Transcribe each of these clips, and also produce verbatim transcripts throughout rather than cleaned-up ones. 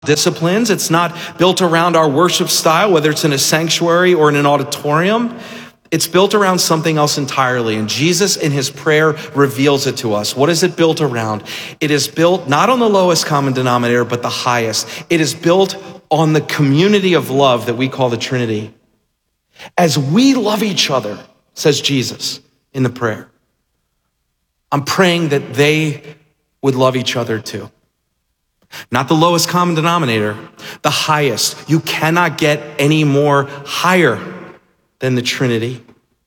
disciplines. It's not built around our worship style, whether it's in a sanctuary or in an auditorium. It's built around something else entirely. And Jesus in his prayer reveals it to us. What is it built around? It is built not on the lowest common denominator, but the highest. It is built on the community of love that we call the Trinity. As we love each other, says Jesus in the prayer, I'm praying that they would love each other too. Not the lowest common denominator, the highest. You cannot get any more higher than the Trinity.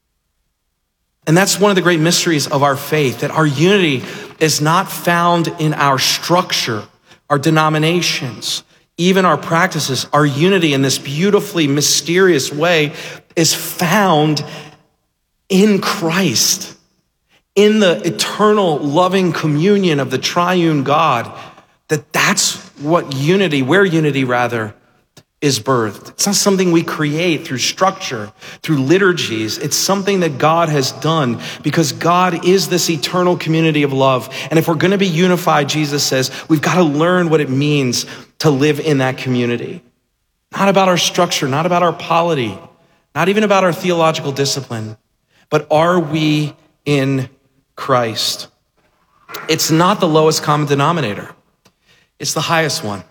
And that's one of the great mysteries of our faith, that our unity is not found in our structure, our denominations, even our practices. Our unity in this beautifully mysterious way is found in Christ, in the eternal loving communion of the triune God. That that's what unity, where unity rather, is birthed. It's not something we create through structure, through liturgies. It's something that God has done because God is this eternal community of love. And if we're going to be unified, Jesus says, we've got to learn what it means to live in that community. Not about our structure, not about our polity, not even about our theological discipline, but are we in Christ? It's not the lowest common denominator. It's the highest one.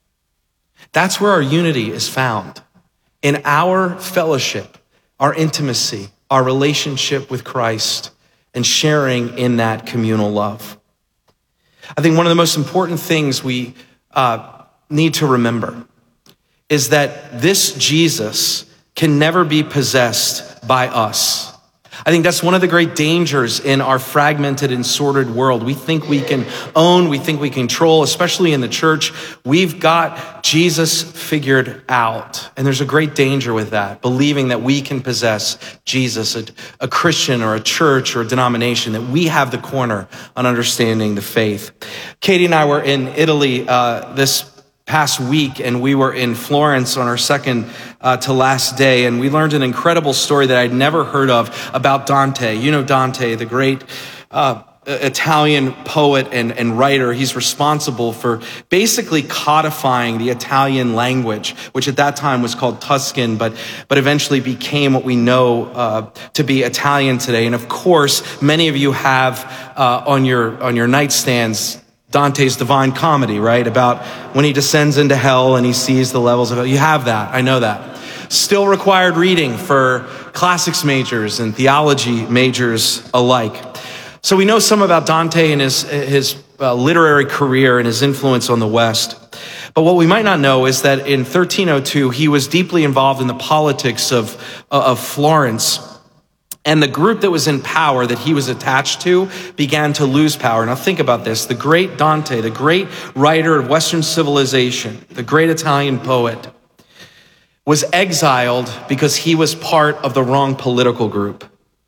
That's where our unity is found, in our fellowship, our intimacy, our relationship with Christ, and sharing in that communal love. I think one of the most important things we uh, need to remember is that this Jesus can never be possessed by us. I think that's one of the great dangers in our fragmented and sordid world. We think we can own, we think we control, especially in the church. We've got Jesus figured out. And there's a great danger with that, believing that we can possess Jesus, a, a Christian or a church or a denomination, that we have the corner on understanding the faith. Katie and I were in Italy uh, this past week, and we were in Florence on our second uh, to last day, and we learned an incredible story that I'd never heard of about Dante. You know Dante, the great uh, Italian poet and, and writer. He's responsible for basically codifying the Italian language, which at that time was called Tuscan, but but eventually became what we know uh, to be Italian today. And of course, many of you have uh, on your on your nightstands Dante's Divine Comedy, right? About when he descends into hell and he sees the levels of hell. You have that. I know that. Still required reading for classics majors and theology majors alike. So we know some about Dante and his, his uh, literary career and his influence on the West. But what we might not know is that in thirteen oh two, he was deeply involved in the politics of, uh, of Florence. And the group that was in power that he was attached to began to lose power. Now think about this. The great Dante, the great writer of Western civilization, the great Italian poet, was exiled because he was part of the wrong political group.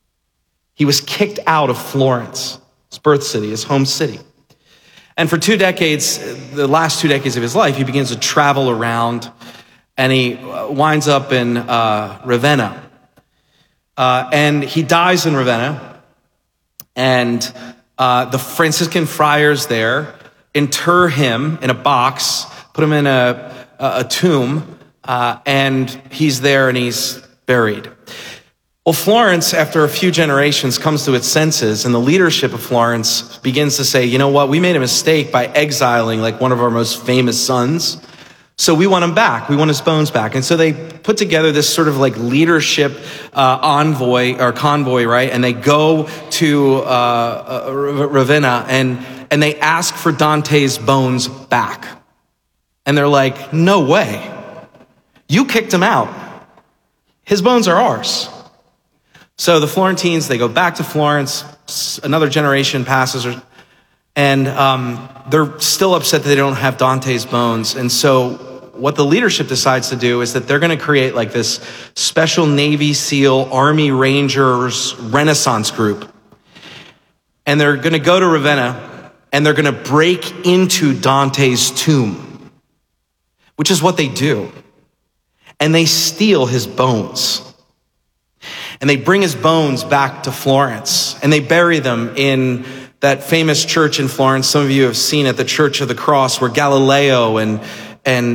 He was kicked out of Florence, his birth city, his home city. And for two decades, the last two decades of his life, he begins to travel around, and he winds up in uh, Ravenna. Uh, and he dies in Ravenna, and uh, the Franciscan friars there inter him in a box, put him in a, a, a tomb, uh, and he's there and he's buried. Well, Florence, after a few generations, comes to its senses, and the leadership of Florence begins to say, you know what, we made a mistake by exiling like one of our most famous sons. So we want him back. We want his bones back. And so they put together this sort of like leadership uh, envoy or convoy, right? And they go to uh, uh, Ravenna and, and they ask for Dante's bones back. And they're like, no way. You kicked him out. His bones are ours. So the Florentines, they go back to Florence. Another generation passes, and um, they're still upset that they don't have Dante's bones. And so what the leadership decides to do is that they're going to create like this special Navy SEAL Army Rangers Renaissance group. And they're going to go to Ravenna and they're going to break into Dante's tomb, which is what they do. And they steal his bones. And they bring his bones back to Florence and they bury them in that famous church in Florence. Some of you have seen it, the Church of the Cross, where Galileo and And